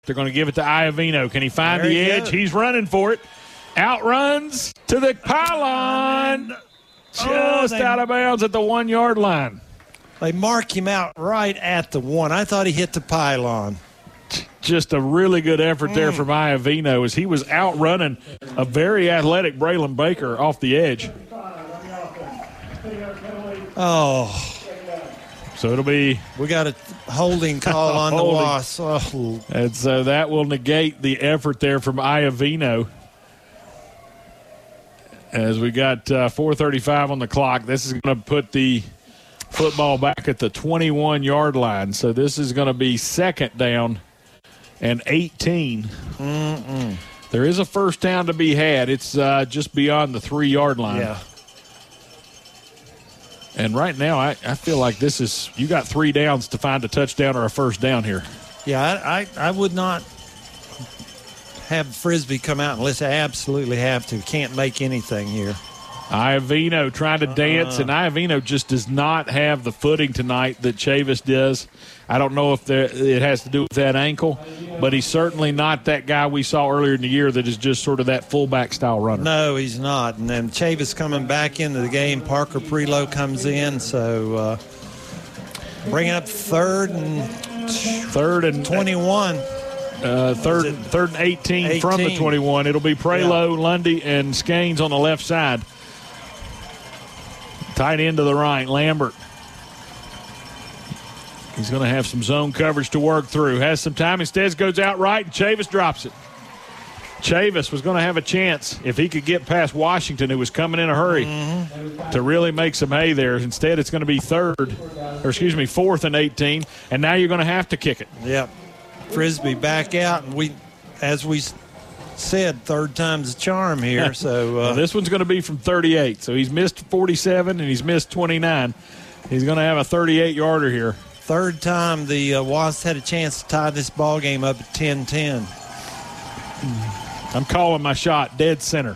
They're going to give it to Iovino. Can he find Very the edge? good. He's running for it. Outruns to the pylon. Just out of bounds at the 1 yard line. They mark him out right at the 1. I thought he hit the pylon. Just a really good effort there from Iovino as he was outrunning a very athletic Braylon Baker off the edge. Oh. So it'll be. We got a holding call on the Wasps. Oh. And so that will negate the effort there from Iovino. As we got 4:35 on the clock, this is going to put the football back at the 21-yard line. So this is going to be second down and 18. There is a first down to be had. It's just beyond the 3-yard line. Yeah. And right now, I feel like this is – you got 3 downs to find a touchdown or a first down here. Yeah, I would not have Frisbee come out unless I absolutely have to. Can't make anything here. Iovino trying to dance, and Iovino just does not have the footing tonight that Chavis does. I don't know if it has to do with that ankle, but he's certainly not that guy we saw earlier in the year that is just sort of that fullback-style runner. No, he's not. And then Chavis coming back into the game. Parker Prelo comes in, so bringing up third and 21. Third and 18 from the 21. It'll be Prelo, Lundy, and Skanes on the left side. Tight end to the right, Lambert. He's going to have some zone coverage to work through. Has some time. Instead, goes out right, and Chavis drops it. Chavis was going to have a chance if he could get past Washington, who was coming in a hurry, to really make some hay there. Instead, it's going to be fourth and 18, and now you're going to have to kick it. Yep. Frisbee back out, and as we said, third time's a charm here. So well, this one's going to be from 38. So he's missed 47 and he's missed 29. He's going to have a 38-yarder here. Third time the Wasps had a chance to tie this ball game up at 10-10. I'm calling my shot dead center.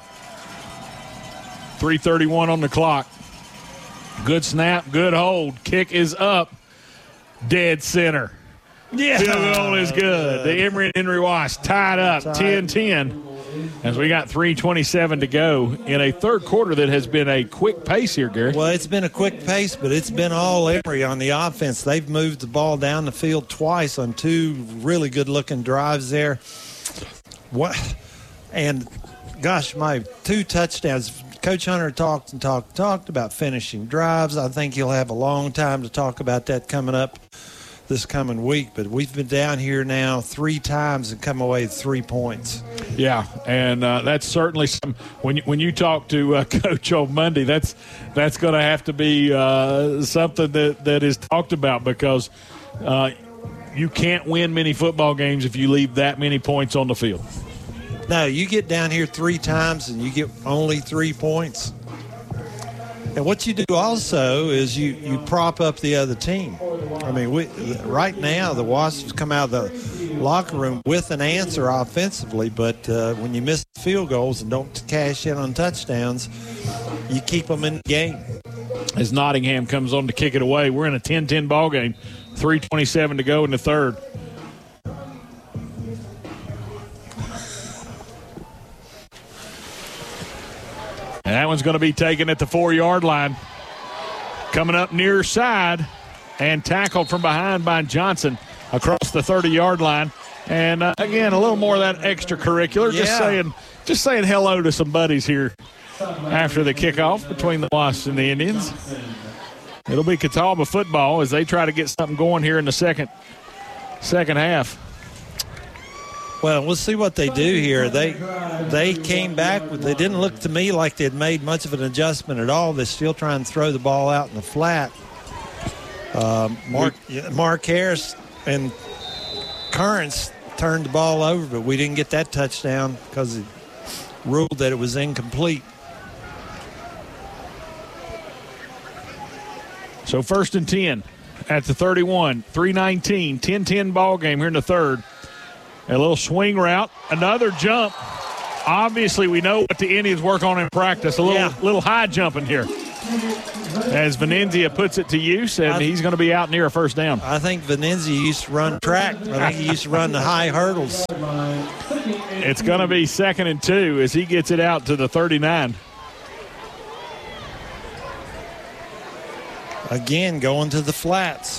3:31 on the clock. Good snap, good hold. Kick is up. Dead center. Yeah. Field goal is good. The Emory and Henry Wasps tied up 10-10 as we got 3:27 to go in a third quarter that has been a quick pace here, Gary. Well, it's been a quick pace, but it's been all Emory on the offense. They've moved the ball down the field twice on 2 really good-looking drives there. What? And, gosh, my 2 touchdowns. Coach Hunter talked about finishing drives. I think he'll have a long time to talk about that coming up this coming week, but we've been down here now 3 times and come away with 3 points. Yeah, and that's certainly some. When you talk to Coach on Monday, that's going to have to be something that is talked about because you can't win many football games if you leave that many points on the field. No, you get down here 3 times and you get only 3 points. And what you do also is you prop up the other team. I mean, right now the Wasps come out of the locker room with an answer offensively, but when you miss field goals and don't cash in on touchdowns, you keep them in the game. As Nottingham comes on to kick it away, we're in a 10-10 ball game. 3:27 to go in the third. And that one's going to be taken at the 4-yard line. Coming up near side and tackled from behind by Johnson across the 30-yard line. And, again, a little more of that extracurricular. Yeah. Just saying hello to some buddies here after the kickoff between the Wasps and the Indians. It'll be Catawba football as they try to get something going here in the second half. Well, we'll see what they do here. They came back. They didn't look to me like they had made much of an adjustment at all. They're still trying to throw the ball out in the flat. Mark Harris and Currents turned the ball over, but we didn't get that touchdown because it ruled that it was incomplete. So 1st and 10 at the 31, 3:19, 10-10 ball game here in the third. A little swing route, another jump. Obviously, we know what the Indians work on in practice. A little high jumping here. as Venenzia puts it to use, and he's going to be out near a first down. I think Venenzia used to run track. I think he used to run the high hurdles. It's going to be 2nd and 2 as he gets it out to the 39. Again, going to the flats.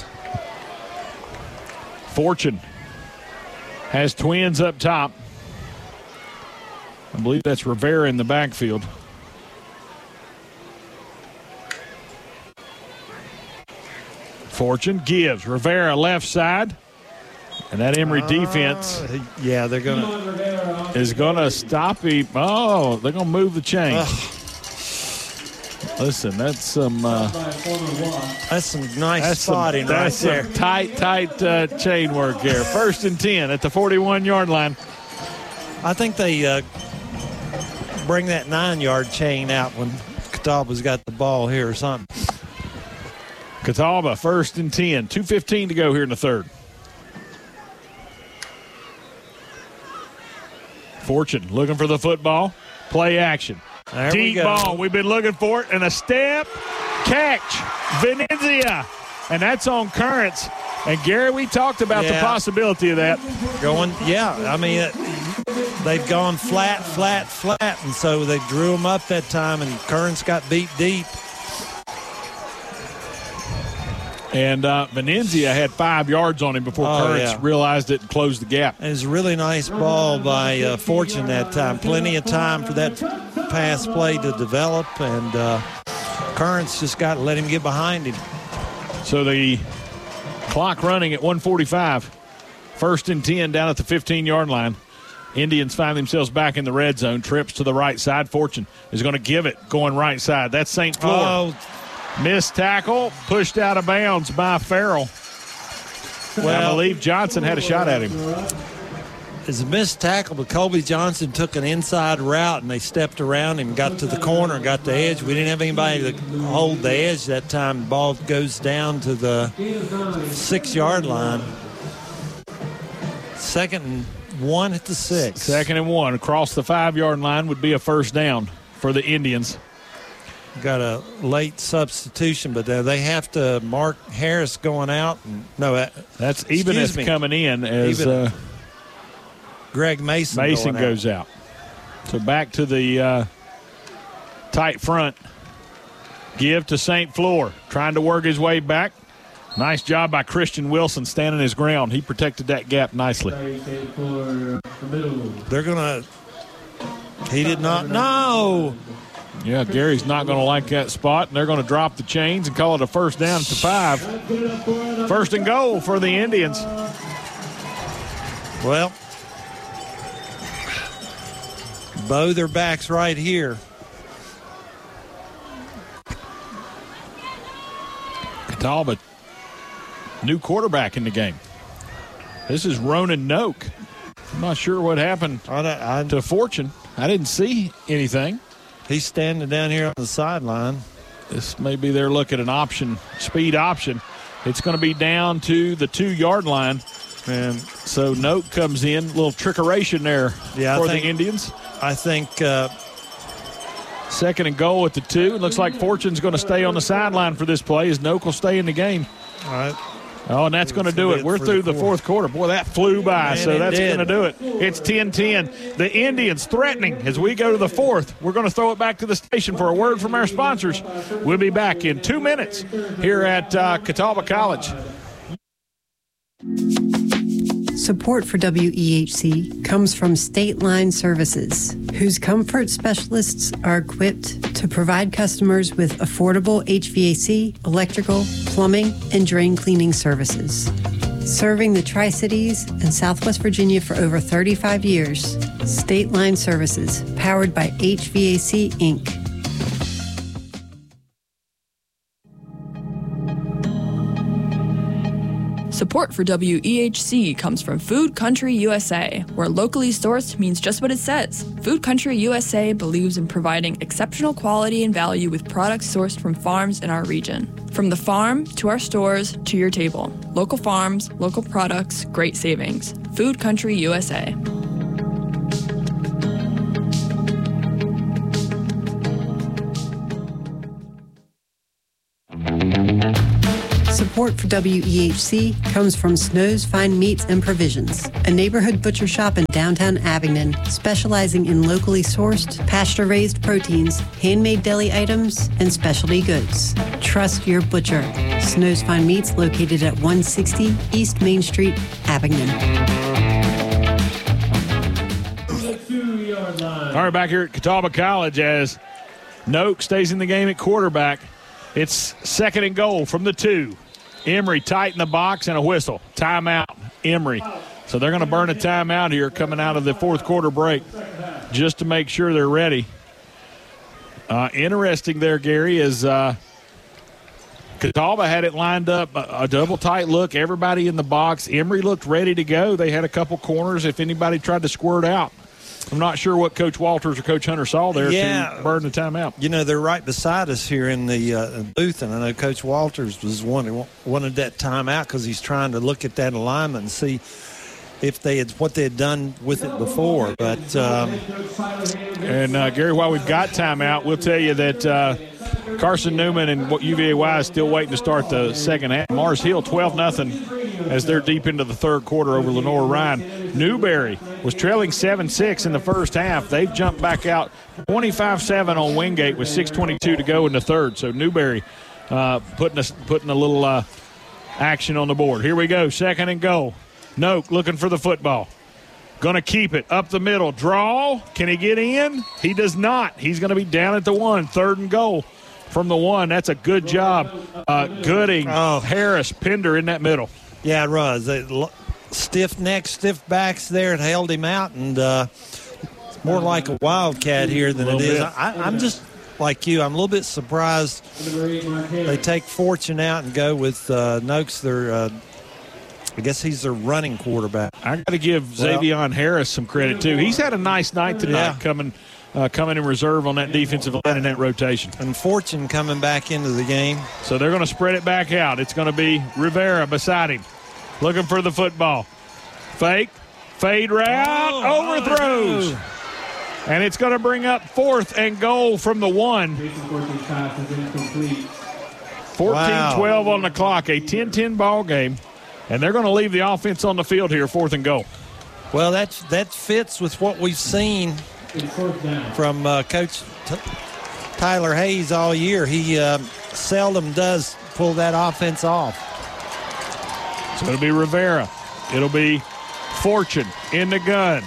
Fortune has twins up top. I believe that's Rivera in the backfield. Fortune gives. Rivera left side. And that Emory defense yeah, they're going is going to stop him. Oh, they're going to move the chain. Listen, that's some nice spotting right there. Some tight chain work here. 1st and 10 at the 41-yard line. I think they bring that 9-yard chain out when Catawba's got the ball here or something. Catawba, 1st and 10. 2:15 to go here in the third. Fortune looking for the football. Play action. There Deep ball. We've been looking for it. And a step. Catch. Venenzia. And that's on Currents. And, Gary, we talked about the possibility of that. I mean, they've gone flat. And so they drew them up that time, and Currents got beat deep. And Venenzia had 5 yards on him before Currents realized it and closed the gap. It was a really nice ball by Fortune that time. Plenty of time for that pass play to develop, and Currents just got to let him get behind him. So the clock running at 1:45. 1st and 10 down at the 15-yard line. Indians find themselves back in the red zone. Trips to the right side. Fortune is going to give it going right side. That's St. Fleur. Missed tackle, pushed out of bounds by Farrell. Well, I believe Johnson had a shot at him. It's a missed tackle, but Colby Johnson took an inside route, and they stepped around him, got to the corner, got the edge. We didn't have anybody to hold the edge that time. The ball goes down to the 6-yard line. 2nd and 1 at the 6. 2nd and 1 across the 5-yard line would be a first down for the Indians. Got a late substitution, but they have to mark Harris going out. That's Ebeneth coming in as Greg Mason goes out. So back to the tight front. Give to St. Fleur, trying to work his way back. Nice job by Christian Wilson standing his ground. He protected that gap nicely. They're going to – he did not – no! Yeah, Gary's not going to like that spot, and they're going to drop the chains and call it a first down to 5. 1st and goal for the Indians. Well, Bo, their back's right here. Catawba, new quarterback in the game. This is Ronan Noak. I'm not sure what happened to Fortune. I didn't see anything. He's standing down here on the sideline. This may be they're looking at an option, speed option. It's going to be down to the 2-yard line. And so Note comes in, a little trickeration there for the Indians. I think 2nd and goal at the 2. It looks like Fortune's going to stay on the sideline for this play as Noke will stay in the game. All right. Oh, and that's going to do it. We're through the fourth quarter. Boy, that flew by, so that's going to do it. It's 10-10. The Indians threatening as we go to the fourth. We're going to throw it back to the station for a word from our sponsors. We'll be back in 2 minutes here at Catawba College. Support for WEHC comes from State Line Services, whose comfort specialists are equipped to provide customers with affordable HVAC, electrical, plumbing, and drain cleaning services. Serving the Tri-Cities and Southwest Virginia for over 35 years, State Line Services, powered by HVAC Inc. Support for WEHC comes from Food Country USA, where locally sourced means just what it says. Food Country USA believes in providing exceptional quality and value with products sourced from farms in our region. From the farm to our stores to your table. Local farms, local products, great savings. Food Country USA. Support for WEHC comes from Snow's Fine Meats and Provisions, a neighborhood butcher shop in downtown Abingdon, specializing in locally sourced, pasture-raised proteins, handmade deli items, and specialty goods. Trust your butcher. Snow's Fine Meats, located at 160 East Main Street, Abingdon. All right, back here at Catawba College as Noak stays in the game at quarterback. It's 2nd and goal from the 2. Emory tight in the box and a whistle. Timeout, Emory. So they're going to burn a timeout here coming out of the fourth quarter break just to make sure they're ready. Interesting there, Gary, is Catawba had it lined up, a double tight look, everybody in the box. Emory looked ready to go. They had a couple corners if anybody tried to squirt out. I'm not sure what Coach Walters or Coach Hunter saw there to burn the timeout. You know, they're right beside us here in the booth, and I know Coach Walters was wanted that timeout because he's trying to look at that alignment and see if what they had done with it before. But Gary, while we've got timeout, we'll tell you that Carson Newman and UVA is still waiting to start the second half. Mars Hill 12-0 as they're deep into the third quarter over Lenore Ryan. Newberry was trailing 7-6 in the first half. They've jumped back out 25-7 on Wingate with 6:22 to go in the third. So Newberry putting a little action on the board. Here we go, 2nd and goal. Noak looking for the football. Going to keep it up the middle. Draw. Can he get in? He does not. He's going to be down at the 1. 3rd and goal from the 1. That's a good job. Gooding, Harris, Pender in that middle. Yeah, it was. Stiff necks, stiff backs there. It held him out, and it's more like a Wildcat here than it is. I'm just like you. I'm a little bit surprised they take Fortune out and go with Noakes. I guess he's their running quarterback. I got to give Xavion Harris some credit, too. He's had a nice night tonight coming in reserve on that defensive line in that rotation. And Fortune coming back into the game. So they're going to spread it back out. It's going to be Rivera beside him, looking for the football. Fake, fade route, overthrows. And it's going to bring up 4th and goal from the 1. 14-12 on the clock, a 10-10 ball game. And they're going to leave the offense on the field here, 4th and goal. Well, that fits with what we've seen from Coach Tyler Hayes all year. He seldom does pull that offense off. So it'll be Rivera. It'll be Fortune in the gun.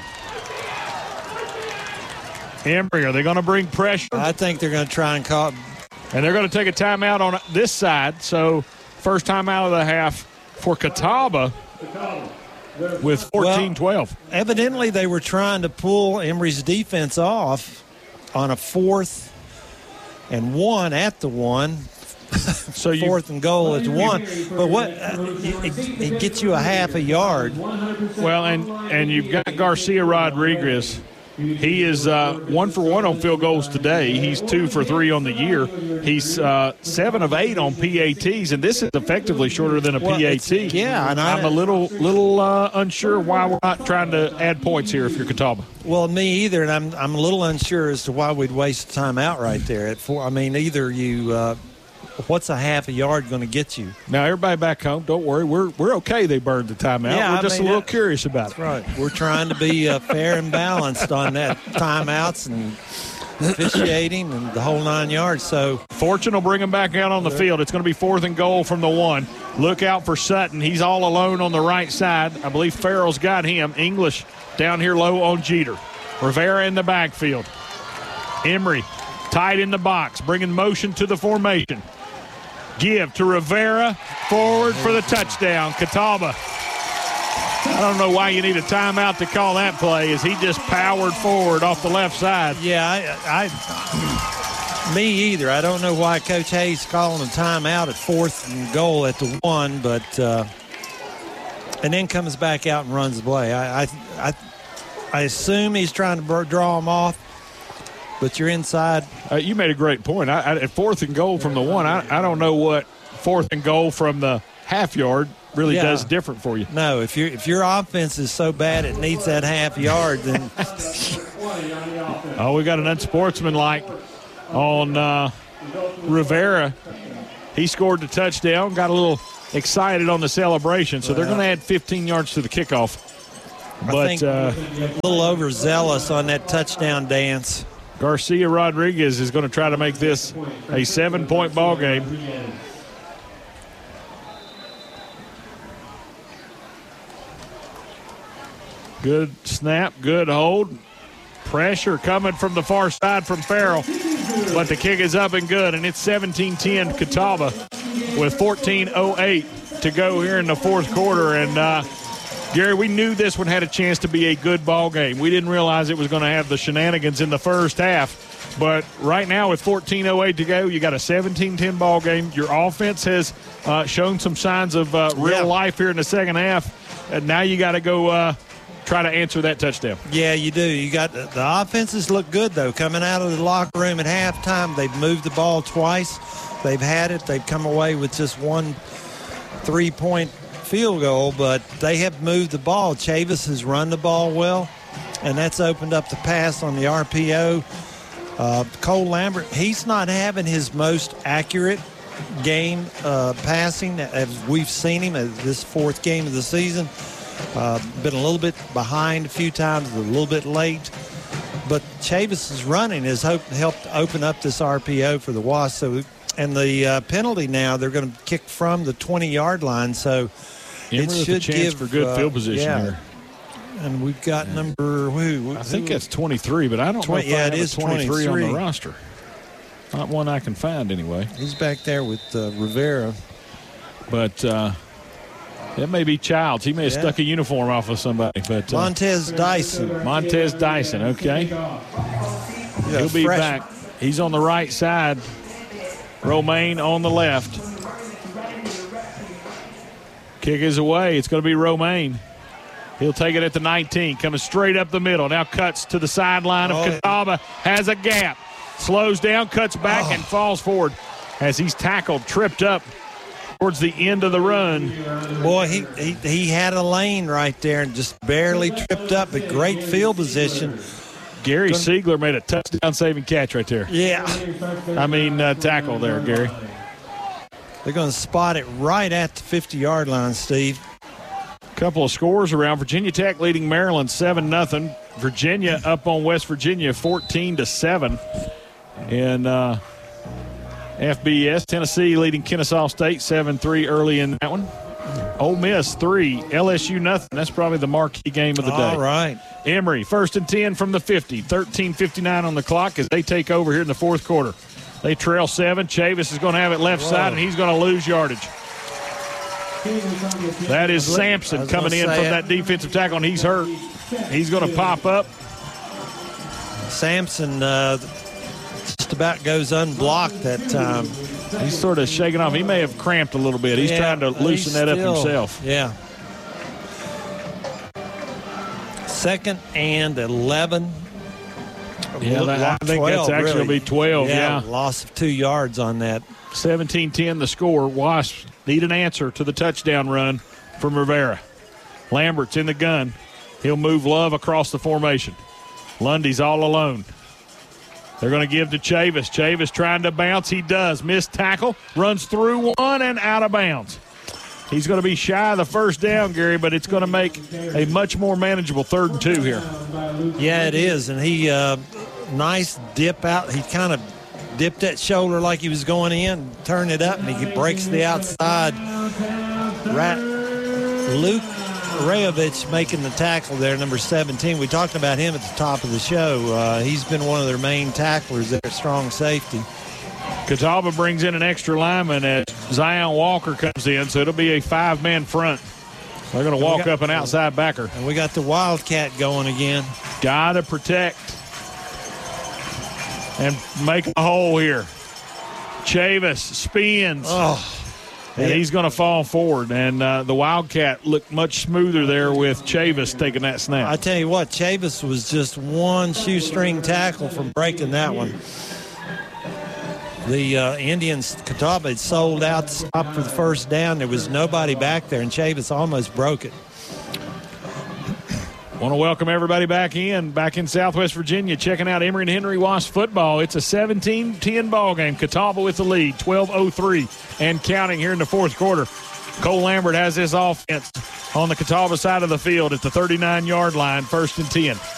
Emory, are they going to bring pressure? I think they're going to try and call. And they're going to take a timeout on this side. So first timeout of the half for Catawba with 14-12. Evidently, they were trying to pull Emory's defense off on a 4th and 1 at the 1. So 4th and goal at the 1. But what it gets you a half a yard. Well, and you've got Garcia Rodriguez. He is 1 for 1 on field goals today. He's 2 for 3 on the year. He's 7 of 8 on PATs, and this is effectively shorter than a PAT. Yeah, and I'm a little unsure why we're not trying to add points here if you're Catawba. Well, me either, and I'm a little unsure as to why we'd waste time out right there at 4. I mean, either you. What's a half a yard going to get you? Now, everybody back home, don't worry. We're okay they burned the timeout. Yeah, we're just a little curious about it. Right. We're trying to be fair and balanced on that timeouts and officiating and the whole 9 yards. So Fortune will bring him back out on the field. It's going to be 4th and goal from the 1. Look out for Sutton. He's all alone on the right side. I believe Farrell's got him. English down here low on Jeter. Rivera in the backfield. Emory tight in the box, bringing motion to the formation. Give to Rivera, forward for the touchdown. Catawba. I don't know why you need a timeout to call that play, as he just powered forward off the left side. Yeah, me either. I don't know why Coach Hayes calling a timeout at 4th and goal at the 1, but and then comes back out and runs the play. I assume he's trying to draw him off. But you're inside. You made a great point. At 4th and goal from the 1, I don't know what 4th and goal from the half yard really does different for you. No, if your offense is so bad it needs that half yard, then. Oh, we got an unsportsmanlike on Rivera. He scored the touchdown, got a little excited on the celebration, so they're going to add 15 yards to the kickoff. I think a little overzealous on that touchdown dance. Garcia Rodriguez is going to try to make this a 7-point ball game. Good snap, good hold. Pressure coming from the far side from Farrell, but the kick is up and good, and it's 17-10 Catawba with 14:08 to go here in the fourth quarter. And Gary, we knew this one had a chance to be a good ball game. We didn't realize it was going to have the shenanigans in the first half. But right now with 14:08 to go, you got a 17-10 ball game. Your offense has shown some signs of real life here in the second half. And now you got to go try to answer that touchdown. Yeah, you do. You got the offenses look good, though. Coming out of the locker room at halftime, they've moved the ball twice. They've had it. They've come away with just one 3-point field goal, but they have moved the ball. Chavis has run the ball well, and that's opened up the pass on the RPO. Cole Lambert, he's not having his most accurate game passing as we've seen him at this fourth game of the season. Been a little bit behind a few times, a little bit late. But Chavis's running has helped open up this RPO for the Wasps. So, and the penalty now, they're going to kick from the 20-yard line. So it should give for good field position here. And we've got number I think that's 23, but I don't know if it is 23 on the roster. Not one I can find anyway. He's back there with Rivera. But that may be Childs. He may have stuck a uniform off of somebody. But Montez Dyson. Montez Dyson, okay. He'll be back. He's on the right side. Romaine on the left. Kick is away. It's going to be Romaine. He'll take it at the 19, coming straight up the middle. Now cuts to the sideline of Catawba. Has a gap. Slows down, cuts back, and falls forward as he's tackled, tripped up towards the end of the run. Boy, he had a lane right there and just barely tripped up, but great field position. Gary Siegler made a touchdown-saving catch right there. Yeah. I mean, tackle there, Gary. They're going to spot it right at the 50-yard line, Steve. Couple of scores around. Virginia Tech leading Maryland 7-0. Virginia up on West Virginia 14-7. And FBS, Tennessee leading Kennesaw State 7-3 early in that one. Ole Miss 3, LSU nothing. That's probably the marquee game of the day. All right. Emory, 1st and 10 from the 50. 13:59 on the clock as they take over here in the fourth quarter. They trail 7. Chavis is going to have it left side, and he's going to lose yardage. That is Sampson coming in from that defensive tackle, and he's hurt. He's going to pop up. Sampson just about goes unblocked that time. He's sort of shaking off. He may have cramped a little bit. He's trying to loosen that up himself. Yeah. 2nd and 11. Yeah, I think 12, that's actually going to be 12. Yeah. Loss of 2 yards on that. 17-10 the score. Wasps need an answer to the touchdown run from Rivera. Lambert's in the gun. He'll move Love across the formation. Lundy's all alone. They're going to give to Chavis. Chavis trying to bounce. He does. Missed tackle. Runs through one and out of bounds. He's going to be shy of the first down, Gary, but it's going to make a much more manageable 3rd and 2 here. Yeah, it is. And he, nice dip out. He kind of dipped that shoulder like he was going in, turned it up, and he breaks the outside. Luke Rayovich making the tackle there, number 17. We talked about him at the top of the show. He's been one of their main tacklers there, strong safety. Catawba brings in an extra lineman as Zion Walker comes in, so it'll be a 5-man front. They're going to walk up an outside backer. And we got the Wildcat going again. Got to protect and make a hole here. Chavis spins. And he's going to fall forward. And the Wildcat looked much smoother there with Chavis taking that snap. I tell you what, Chavis was just one shoestring tackle from breaking that one. The Indians, Catawba had sold out, stopped for the first down. There was nobody back there, and Chavis almost broke it. Want to welcome everybody back in Southwest Virginia, checking out Emory and Henry Wasp football. It's a 17-10 ball game. Catawba with the lead, 12:03 and counting here in the fourth quarter. Cole Lambert has his offense on the Catawba side of the field at the 39-yard line, 1st and 10.